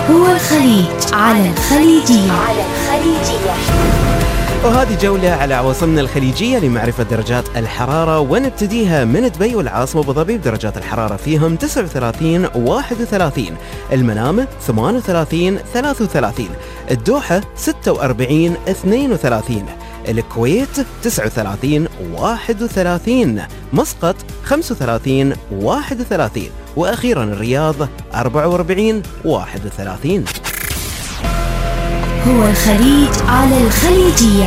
هو الخليج على الخليجية. وهذه جولة على عواصمنا الخليجية لمعرفة درجات الحرارة، ونبتديها من دبي والعاصمة أبو ظبي بدرجات الحرارة فيهم 39 31، المنامة 38 33، الدوحة 46 32، الكويت 39 31، مسقط 35 31، وأخيرا الرياض 44 31. هو الخليج على الخليجية.